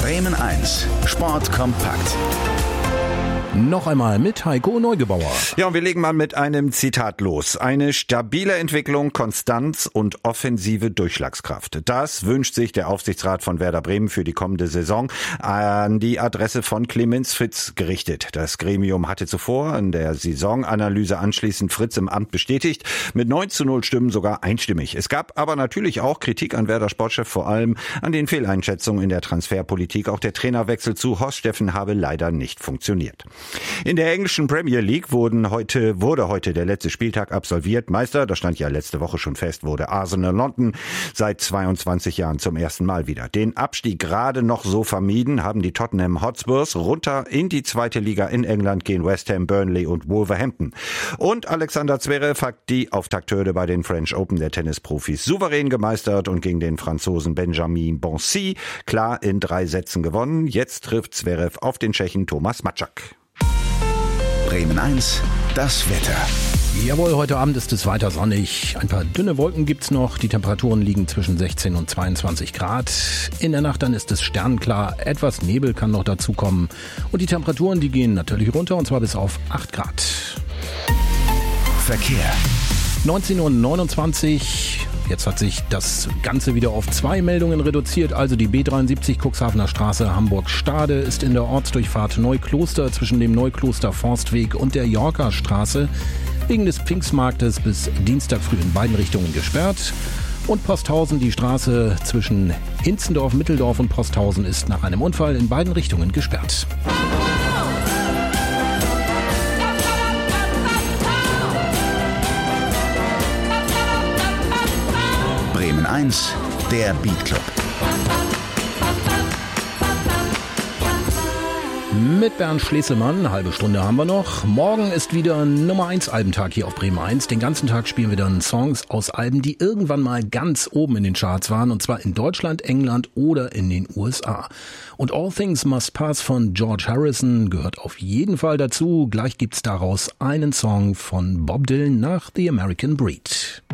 Bremen 1, Sport kompakt. Noch einmal mit Heiko Neugebauer. Ja, und wir legen mal mit einem Zitat los. Eine stabile Entwicklung, Konstanz und offensive Durchschlagskraft. Das wünscht sich der Aufsichtsrat von Werder Bremen für die kommende Saison an die Adresse von Clemens Fritz gerichtet. Das Gremium hatte zuvor in der Saisonanalyse anschließend Fritz im Amt bestätigt, mit 9:0 Stimmen sogar einstimmig. Es gab aber natürlich auch Kritik an Werder Sportchef, vor allem an den Fehleinschätzungen in der Transferpolitik. Auch der Trainerwechsel zu Horst Steffen habe leider nicht funktioniert. In der englischen Premier League wurde heute der letzte Spieltag absolviert. Meister, das stand ja letzte Woche schon fest, wurde Arsenal London seit 22 Jahren zum ersten Mal wieder. Den Abstieg gerade noch so vermieden haben die Tottenham Hotspurs. Runter in die zweite Liga in England gehen West Ham, Burnley und Wolverhampton. Und Alexander Zverev hat die Auftakthürde bei den French Open der Tennisprofis souverän gemeistert und gegen den Franzosen Benjamin Bonzi klar in 3 Sätzen gewonnen. Jetzt trifft Zverev auf den Tschechen Thomas Maček. Bremen 1, das Wetter. Jawohl, heute Abend ist es weiter sonnig. Ein paar dünne Wolken gibt's noch. Die Temperaturen liegen zwischen 16 und 22 Grad. In der Nacht dann ist es sternklar. Etwas Nebel kann noch dazukommen. Und die Temperaturen, die gehen natürlich runter, und zwar bis auf 8 Grad. Verkehr. 19:29 Uhr. Jetzt hat sich das Ganze wieder auf 2 Meldungen reduziert. Also die B73 Cuxhavener Straße Hamburg-Stade ist in der Ortsdurchfahrt Neukloster zwischen dem Neukloster Forstweg und der Yorker Straße wegen des Pfingstmarktes bis Dienstag früh in beiden Richtungen gesperrt. Und Posthausen, die Straße zwischen Hinzendorf, Mitteldorf und Posthausen ist nach einem Unfall in beiden Richtungen gesperrt. Bremen 1, der Beat Club. Mit Bernd Schleselmann, eine halbe Stunde haben wir noch. Morgen ist wieder Nummer 1 Albentag hier auf Bremen 1. Den ganzen Tag spielen wir dann Songs aus Alben, die irgendwann mal ganz oben in den Charts waren. Und zwar in Deutschland, England oder in den USA. Und All Things Must Pass von George Harrison gehört auf jeden Fall dazu. Gleich gibt's daraus einen Song von Bob Dylan nach The American Breed.